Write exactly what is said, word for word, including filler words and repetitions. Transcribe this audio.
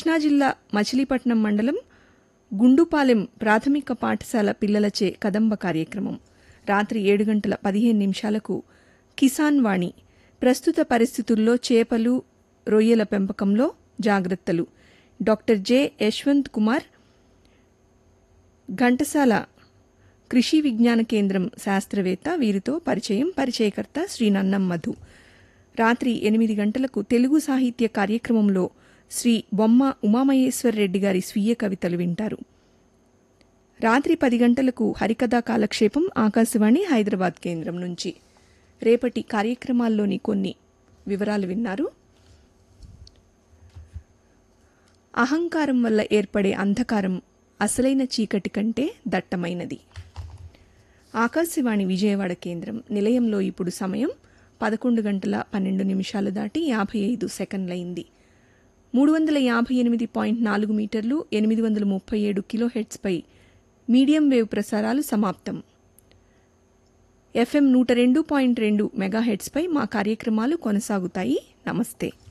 కృష్ణా జిల్లా మచిలీపట్నం మండలం గుండుపాలెం ప్రాథమిక పాఠశాల పిల్లలచే కదంబ కార్యక్రమం రాత్రి ఏడు గంటల పదిహేను నిమిషాలకు కిసాన్ వాణి ప్రస్తుత పరిస్థితుల్లో చేపలు రొయ్యల పెంపకంలో జాగ్రత్తలు డాక్టర్ జె యశ్వంత్ కుమార్ ఘంటసాల కృషి విజ్ఞాన కేంద్రం శాస్త్రవేత్త వీరితో పరిచయం పరిచయకర్త శ్రీ నన్నం మధు. రాత్రి ఎనిమిది గంటలకు తెలుగు సాహిత్య కార్యక్రమంలో శ్రీ బొమ్మ ఉమామహేశ్వర్ రెడ్డి గారి స్వీయ కవితలు వింటారు. రాత్రి పది గంటలకు హరికథా కాలక్షేపం ఆకాశవాణి హైదరాబాద్ కేంద్రం నుంచి. రేపటి కార్యక్రమాల్లోని కొన్ని వివరాలు విన్నారు. అహంకారం వల్ల ఏర్పడే అంధకారం అసలైన చీకటి కంటే దట్టమైనది. ఆకాశవాణి విజయవాడ కేంద్రం నిలయంలో ఇప్పుడు సమయం పదకొండు గంటల పన్నెండు నిమిషాలు దాటి యాభై ఐదు సెకండ్లయింది. మూడు వందల యాభై ఎనిమిది పాయింట్ నాలుగు మీటర్లు ఎనిమిది వందల ముప్పై ఏడు కిలోహెర్ట్స్పై మీడియం వేవ్ ప్రసారాలు సమాప్తం. ఎఫ్ఎం నూట రెండు పాయింట్ రెండు మెగాహెర్ట్స్పై మా కార్యక్రమాలు కొనసాగుతాయి. నమస్తే.